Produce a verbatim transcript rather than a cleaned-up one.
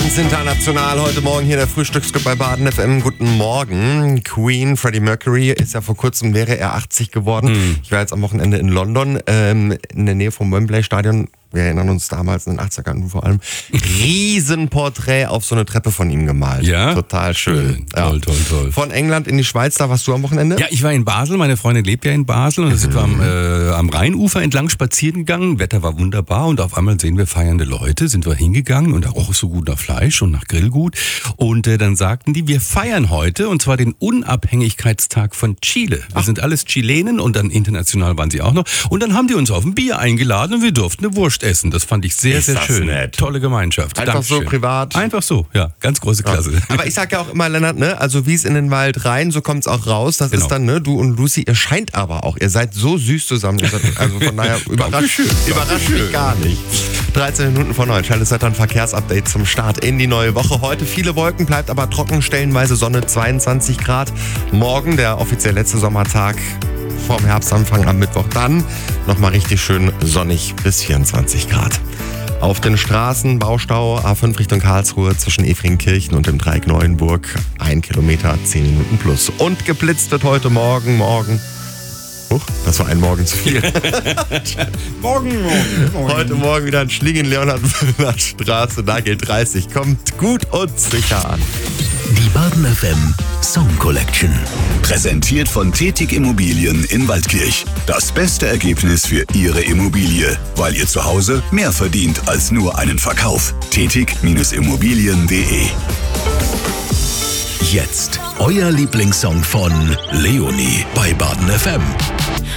Ganz international heute Morgen hier der Frühstücksclub bei Baden F M. Guten Morgen. Queen, Freddie Mercury ist ja vor kurzem, wäre er achtzig geworden. Hm. Ich war jetzt am Wochenende in London, ähm, in der Nähe vom Wembley Stadion. Wir erinnern uns damals in den achtzigern vor allem. Riesenporträt auf so eine Treppe von ihm gemalt. Ja? Total schön. Ja. Toll, toll, toll. Von England in die Schweiz, da warst du am Wochenende? Ja, ich war in Basel. Meine Freundin lebt ja in Basel. Und da sind wir am, äh, am Rheinufer entlang spazieren gegangen. Wetter war wunderbar. Und auf einmal sehen wir feiernde Leute. Sind wir hingegangen und da roch es so gut nach Fleisch und nach Grillgut. Und äh, dann sagten die, wir feiern heute, und zwar den Unabhängigkeitstag von Chile. Wir Ach. sind alles Chilenen und dann international waren sie auch noch. Und dann haben die uns auf ein Bier eingeladen und wir durften eine Wurst essen. Das fand ich sehr, ist sehr das schön. Nett. Tolle Gemeinschaft. Einfach Dankeschön. so privat. Einfach so, ja. Ganz große Klasse. Ja. Aber ich sag ja auch immer, Lennart, ne, also wie es in den Wald rein, so kommt es auch raus. Das genau. ist dann, ne, du und Lucy, ihr scheint aber auch, ihr seid so süß zusammen. Also von daher überrascht, überrascht mich gar nicht. dreizehn Minuten vor neun, schnelles Wetter- und Verkehrsupdate zum Start in die neue Woche. Heute viele Wolken, bleibt aber trocken, stellenweise Sonne, zweiundzwanzig Grad. Morgen, der offiziell letzte Sommertag vorm Herbstanfang am Mittwoch, dann nochmal richtig schön sonnig bis vierundzwanzig Grad. Auf den Straßen Baustau A fünf Richtung Karlsruhe zwischen Efringkirchen und dem Dreieck Neuenburg. Ein Kilometer, zehn Minuten plus. Und geblitzt wird heute Morgen, morgen. Huch, das war ein Morgen zu viel. morgen, morgen, morgen. Heute Morgen wieder ein Schlingen, Leonhard-Straße, da gilt dreißig. Kommt gut und sicher an. Die Baden F M Song Collection. Präsentiert von Tetig Immobilien in Waldkirch. Das beste Ergebnis für Ihre Immobilie, weil ihr zu Hause mehr verdient als nur einen Verkauf. Tetig Immobilien punkt de. Jetzt euer Lieblingssong von Leonie bei Baden F M.